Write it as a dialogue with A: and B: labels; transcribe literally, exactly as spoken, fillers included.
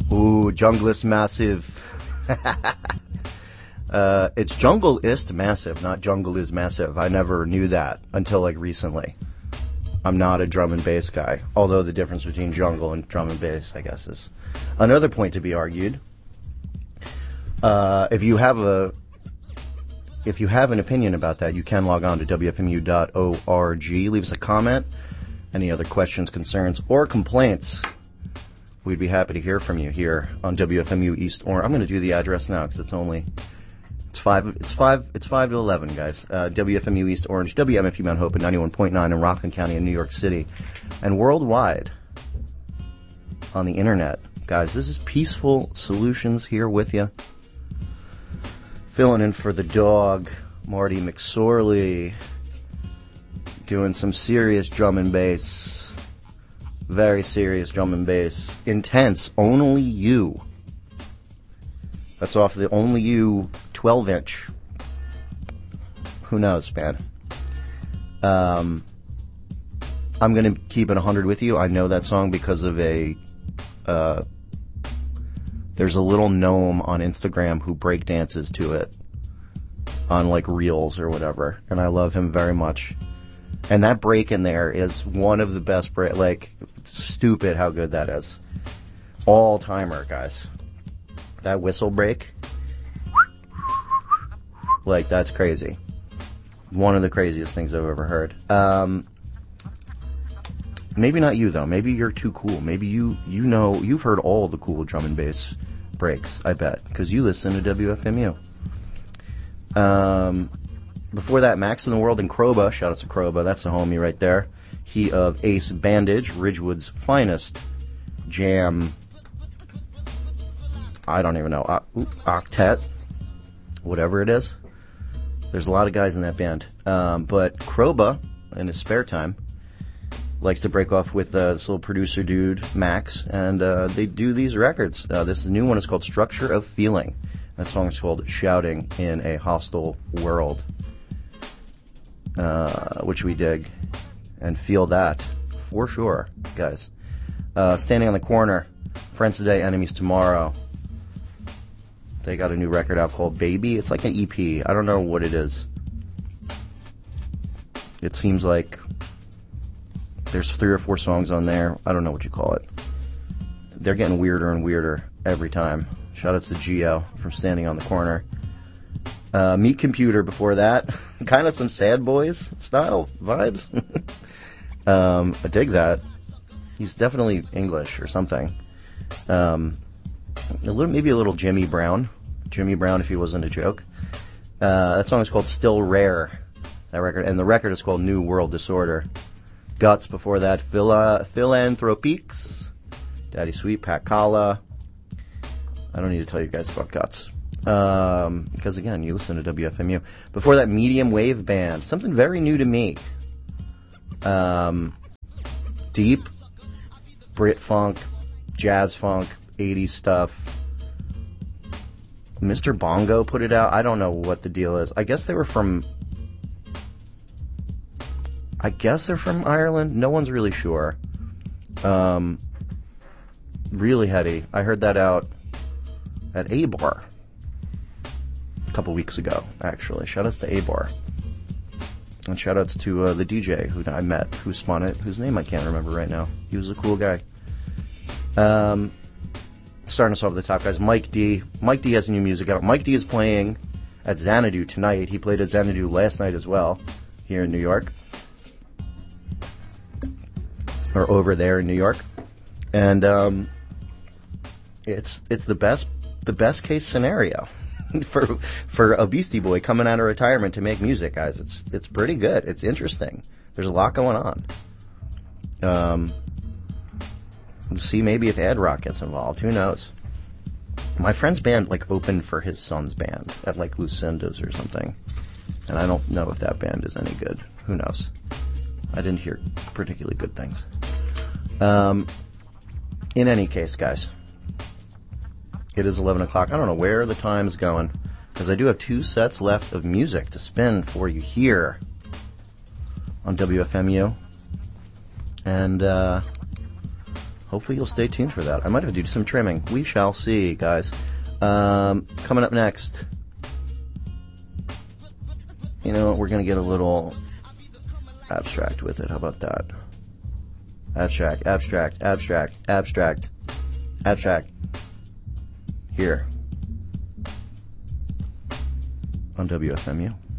A: Ooh, Junglist Massive. uh, it's Junglist Massive, not Jungle is Massive. I never knew that until like recently. I'm not a drum and bass guy, although the difference between jungle and drum and bass, I guess, is another point to be argued. Uh, if you have a, if you have an opinion about that, you can log on to W F M U dot org. Leave us a comment. Any other questions, concerns, or complaints? We'd be happy to hear from you here on W F M U East Orange. I'm going to do the address now because it's only it's five it's five it's five to eleven, guys. Uh, W F M U East Orange, W M F U Mount Hope at ninety-one point nine in Rockland County in New York City, and worldwide on the internet, guys. This is Peaceful Solutions here with you, filling in for the dog, Marty McSorley, doing some serious drum and bass. Very serious drum and bass. Intense. Only You. That's off the Only You twelve inch. Who knows, man? Um, I'm going to keep it one hundred with you. I know that song because of a... Uh, there's a little gnome on Instagram who break dances to it on, like, Reels or whatever. And I love him very much. And that break in there is one of the best break. Like, stupid how good that is. All timer, guys. That whistle break. Like, that's crazy. One of the craziest things I've ever heard. Um, maybe not you, though. Maybe you're too cool. Maybe you, you know, you've heard all the cool drum and bass breaks, I bet. Because you listen to W F M U. Um... Before that, Max in the World and Kroba. Shout out to Kroba. That's the homie right there. He of Ace Bandage, Ridgewood's finest jam. I don't even know. O- octet. Whatever it is. There's a lot of guys in that band. Um, but Kroba, in his spare time, likes to break off with uh, this little producer dude, Max. And uh, they do these records. Uh, this new one is called Structure of Feeling. That song is called Shouting in a Hostile World. Uh, which we dig and feel that for sure, guys. Uh, Standing on the Corner, Friends Today, Enemies Tomorrow. They got a new record out called Baby. It's like an E P. I don't know what it is. It seems like there's three or four songs on there. I don't know what you call it. They're getting weirder and weirder every time. Shout out to Gio from Standing on the Corner. Uh, Meat Computer before that. Kind of some Sad Boys style vibes. um, I dig that. He's definitely English or something. Um, a little, maybe a little Jimmy Brown. Jimmy Brown if he wasn't a joke. Uh, that song is called Still Rare. That record, and the record is called New World Disorder. Guts before that. Phila, Philanthropiques. Daddy Sweet, Pat Kala. I don't need to tell you guys about Guts. Um, because again, you listen to W F M U. Before that, Medium Wave Band. Something very new to me. Um, deep, Brit funk, jazz funk, eighties stuff. Mister Bongo put it out. I don't know what the deal is. I guess they were from... I guess they're from Ireland. No one's really sure. Um, really heady. I heard that out at A-Bar. A couple weeks ago, actually. Shoutouts to A-Bar. And shoutouts to uh, the D J who I met, who spun it, whose name I can't remember right now. He was a cool guy. Um, starting us off at the top, guys. Mike D. Mike D has new music out. Mike D is playing at Xanadu tonight. He played at Xanadu last night as well, here in New York. Or over there in New York. And um, it's it's the best the best case scenario. for for a Beastie Boy coming out of retirement to make music, guys. It's it's pretty good. It's interesting. There's a lot going on. Um, we'll see maybe if Ad Rock gets involved. Who knows? My friend's band like opened for his son's band at like Lucinda's or something, and I don't know if that band is any good. Who knows? I didn't hear particularly good things. Um, in any case, guys. It is eleven o'clock. I don't know where the time is going, because I do have two sets left of music to spin for you here on W F M U. And uh, hopefully you'll stay tuned for that. I might have to do some trimming. We shall see, guys. Um, coming up next, you know, we're going to get a little abstract with it. How about that? Abstract, abstract, abstract, abstract, abstract. Here on W F M U.